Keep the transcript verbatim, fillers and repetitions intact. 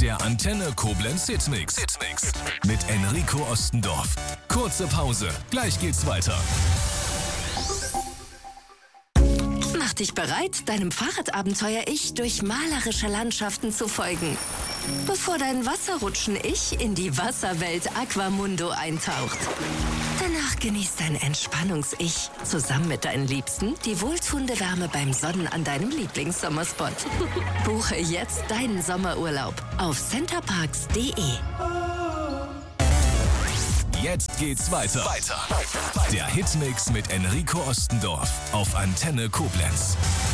Der Antenne Koblenz Hitmix. Hitmix. Mit Enrico Ostendorf. Kurze Pause. Gleich geht's weiter. Mach dich bereit, deinem Fahrradabenteuer-Ich durch malerische Landschaften zu folgen. Bevor dein Wasserrutschen-Ich in die Wasserwelt Aquamundo eintaucht. Danach genießt dein Entspannungs-Ich zusammen mit deinen Liebsten die wohltuende Wärme beim Sonnen an deinem Lieblingssommerspot. Buche jetzt deinen Sommerurlaub auf centerparks punkt de. Jetzt geht's weiter. Weiter. Der Hitmix mit Enrico Ostendorf auf Antenne Koblenz.